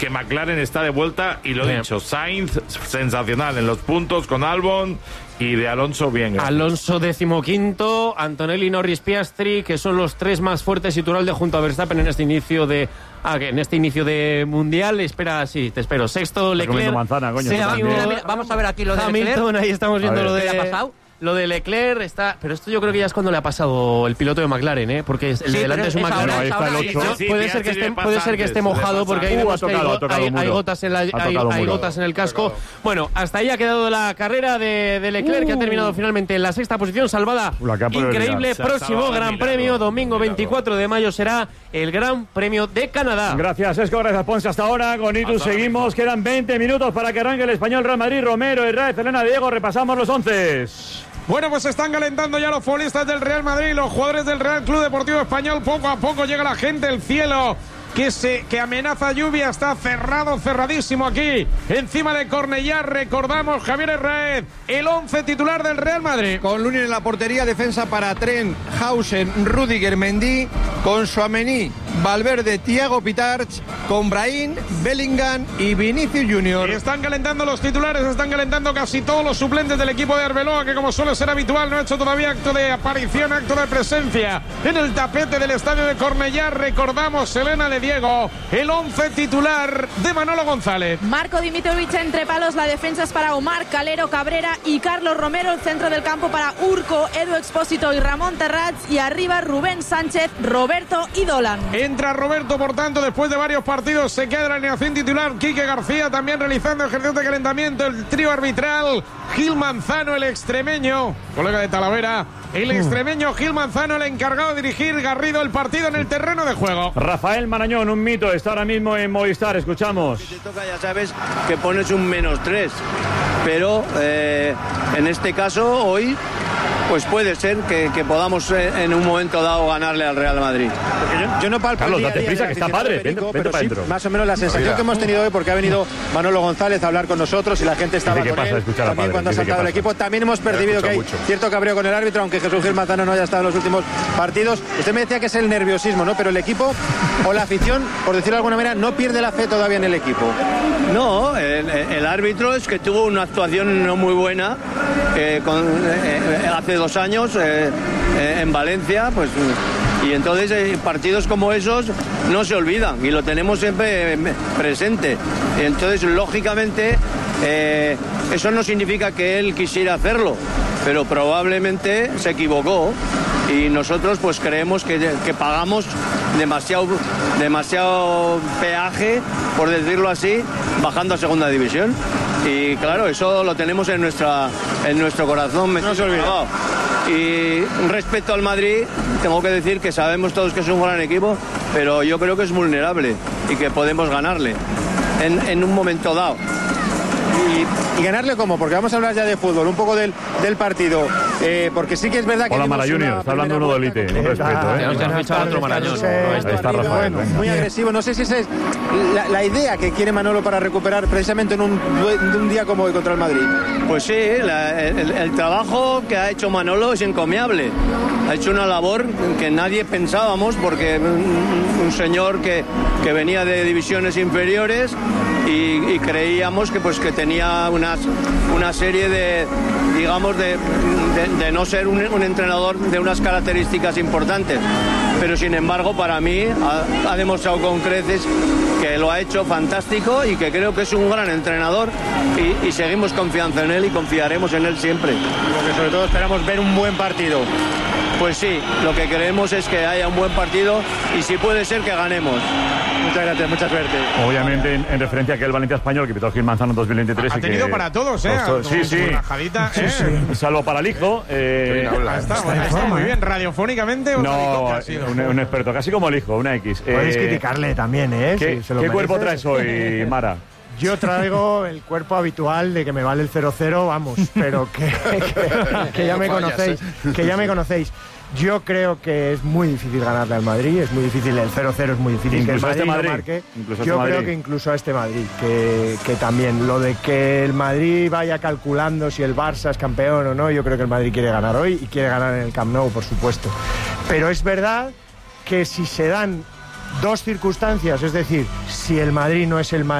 que McLaren está de vuelta y lo dicho, Sainz sensacional en los puntos con Albon y de Alonso bien. Alonso 15º, Antonelli, Norris, Piastri, que son los tres más fuertes y Iturralde junto a Verstappen en este inicio de mundial. Espera, sí, te espero. Sexto, Leclerc. Manzana, coño, mira, vamos a ver aquí lo de Hamilton, Leclerc. ahí estamos viendo lo de... ¿Qué le ha pasado? Lo de Leclerc está... Pero esto yo creo que ya es cuando le ha pasado el piloto de McLaren, ¿eh? Porque el de delante es un McLaren. Ahí está el 8. Puede ser que esté mojado porque ahí vemos que hay gotas en el casco. Bueno, hasta ahí ha quedado la carrera de Leclerc, que ha terminado finalmente en la sexta posición, salvada. Increíble. Próximo Gran Premio, domingo 24 de mayo, será el Gran Premio de Canadá. Gracias, Esco. Gracias, Ponce. Hasta ahora. Con Itus seguimos. Quedan 20 minutos para que arranque el Español Real Madrid. Romero, Herrera, Elena, Diego. Repasamos los 11. Bueno, pues están calentando ya los futbolistas del Real Madrid, los jugadores del Real Club Deportivo Español. Poco a poco llega la gente, el cielo que amenaza lluvia, está cerradísimo aquí, encima de Cornellá. Recordamos, Javier Herrera, el 11 titular del Real Madrid. Con Lunin en la portería, defensa para Trent, Hausen, Rüdiger, Mendy, con Tchouaméni, Valverde, Thiago Pitarch, con Brahim, Bellingham y Vinicius Junior. Y están calentando los titulares, están calentando casi todos los suplentes del equipo de Arbeloa, que como suele ser habitual no ha hecho todavía acto de aparición, acto de presencia en el tapete del estadio de Cornellá. Recordamos, Elena de Diego, el 11 titular de Manolo González. Marco Dimitrovic entre palos, la defensa es para Omar, Calero, Cabrera y Carlos Romero, el centro del campo para Urco, Edu Expósito y Ramón Terrats, y arriba Rubén Sánchez, Roberto y Dolan. Entra Roberto, por tanto, después de varios partidos se queda en la alineación titular. Quique García también realizando ejercicios de calentamiento. El trío arbitral, Gil Manzano, el extremeño, colega de Talavera, el extremeño Gil Manzano, el encargado de dirigir, Garrido, el partido en el terreno de juego. Rafael Marañón, un mito, está ahora mismo en Movistar, escuchamos. Si te toca, ya sabes que pones un -3, pero en este caso hoy pues puede ser que podamos en un momento dado ganarle al Real Madrid. Yo no palpo Carlos, date prisa, que está padre, vente para adentro. Más o menos la sensación que hemos tenido hoy, porque ha venido Manolo González a hablar con nosotros y la gente estaba con él, también cuando ha saltado el equipo. También hemos percibido que hay cierto cabreo con el árbitro, aunque Jesús Gil Manzano no haya estado en los últimos partidos. Usted me decía que es el nerviosismo, ¿no? Pero el equipo o la afición, por decirlo de alguna manera, no pierde la fe todavía en el equipo. No, el árbitro es que tuvo una actuación no muy buena hace 2 años en Valencia, pues, y entonces partidos como esos no se olvidan y lo tenemos siempre presente. Entonces, lógicamente, eso no significa que él quisiera hacerlo, pero probablemente se equivocó y nosotros pues creemos que pagamos demasiado peaje, por decirlo así, bajando a segunda división. Y claro, eso lo tenemos en nuestro corazón. No se olvida. Y respecto al Madrid, tengo que decir que sabemos todos que es un gran equipo, pero yo creo que es vulnerable y que podemos ganarle en un momento dado. ¿Y ganarle cómo? Porque vamos a hablar ya de fútbol, un poco del partido. Porque sí que es verdad que... Hola, Mara Junior, está hablando uno de élite, con respeto. Tenemos que fichar otro Marañón. Ahí está Rafael. Muy agresivo, no sé si esa es la idea que quiere Manolo para recuperar precisamente en un día como hoy contra el Madrid. Pues sí, el trabajo que ha hecho Manolo es encomiable. Ha hecho una labor que nadie pensábamos, porque un señor que venía de divisiones inferiores y creíamos que tenía una serie de, digamos, de no ser un entrenador de unas características importantes. Pero sin embargo, para mí ha demostrado con creces que lo ha hecho fantástico y que creo que es un gran entrenador y seguimos confiando en él y confiaremos en él siempre. Porque sobre todo esperamos ver un buen partido. Pues sí, lo que queremos es que haya un buen partido y si puede ser que ganemos. Muchas gracias, mucha suerte. Obviamente en referencia a aquel Valencia español que pitó Gil Manzano en 2023. Ha tenido para todos, Sí. Rajadita, Salvo para el hijo. Está muy bien, radiofónicamente. Un experto, casi como el hijo, una X. Podéis criticarle también, ¿eh? ¿Qué cuerpo traes hoy, Mara? Yo traigo el cuerpo habitual de que me vale el 0-0, vamos, pero que ya me conocéis, Yo creo que es muy difícil ganarle al Madrid, es muy difícil, el 0-0 es muy difícil incluso que el Madrid no marque. Yo creo que incluso a este Madrid, que también lo de que el Madrid vaya calculando si el Barça es campeón o no, yo creo que el Madrid quiere ganar hoy y quiere ganar en el Camp Nou, por supuesto. Pero es verdad que si se dan dos circunstancias, es decir, si el Madrid no es el Madrid,